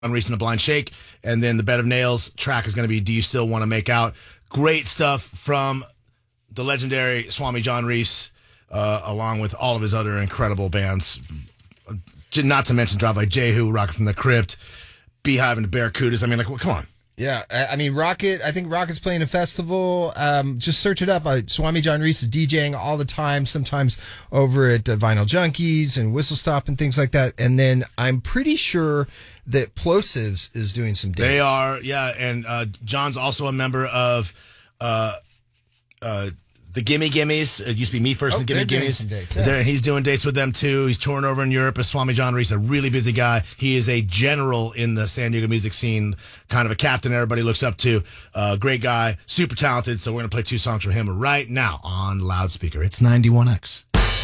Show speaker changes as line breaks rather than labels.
Reese and the Blind Shake. And then the Bed of Nails track is going to be Do You Still Want to Make Out? Great stuff from the legendary Swami John Reese, along with all of his other incredible bands. Not to mention Drive Like Jehu, Rocket from the Crypt, Beehive and the Barracudas. I mean, like, come on.
Yeah, I mean, Rocket, I think Rocket's playing a festival. Just search it up. Swami John Reese is DJing all the time, sometimes over at Vinyl Junkies and Whistle Stop and things like that. And then I'm pretty sure that Plosives is doing some dates.
They are, yeah. And John's also a member of the Gimme Gimmes. It used to be Me First and the Gimme Gimmes.
Dates, yeah.
He's doing dates with them too. He's touring over in Europe as Swami John Reese, a really busy guy. He is a general in the San Diego music scene, kind of a captain everybody looks up to. Great guy, super talented. So we're going to play 2 songs from him right now on loudspeaker. It's 91X.